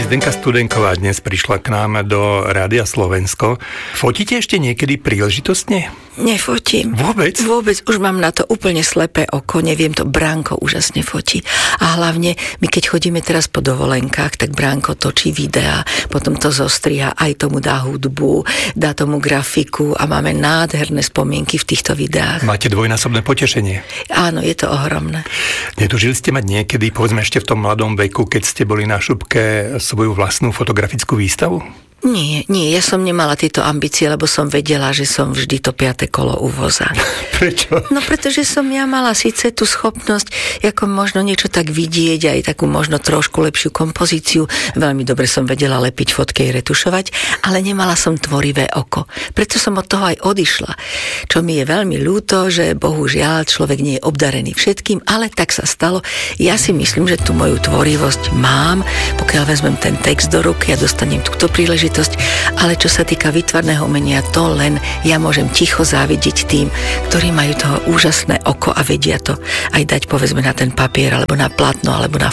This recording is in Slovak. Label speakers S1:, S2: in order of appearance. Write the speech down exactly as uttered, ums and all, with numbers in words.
S1: Pani Zdenka Studenková dnes prišla k nám do Rádia Slovensko. Fotíte ešte niekedy príležitostne?
S2: Nefotím.
S1: Vôbec?
S2: Vôbec. Už mám na to úplne slepé oko. Neviem to. Bránko úžasne fotí. A hlavne, my keď chodíme teraz po dovolenkách, tak Bránko točí videá, potom to zostriha, aj tomu dá hudbu, dá tomu grafiku a máme nádherné spomienky v týchto videách.
S1: Máte dvojnásobné potešenie.
S2: Áno, je to ohromné.
S1: Netužili ste mať niekedy, povedzme ešte v tom mladom veku, keď ste boli na šupke, svoju vlastnú fotografickú výstavu?
S2: Nie, nie, ja som nemala tieto ambície, lebo som vedela, že som vždy to piate kolo u voza.
S1: Prečo?
S2: No pretože som ja mala síce tú schopnosť, ako možno niečo tak vidieť, aj takú možno trošku lepšiu kompozíciu. Veľmi dobre som vedela lepiť fotky a retušovať, ale nemala som tvorivé oko. Preto som od toho aj odišla. Čo mi je veľmi ľúto, že bohužiaľ človek nie je obdarený všetkým, ale tak sa stalo. Ja si myslím, že tú moju tvorivosť mám, pokiaľ vezmem ten text do ruky a dostanem túto príležitosť. Ale čo sa týka výtvarného umenia, to len ja môžem ticho závidieť tým, ktorí majú toho úžasné oko a vedia to aj dať povedzme na ten papier, alebo na plátno, alebo na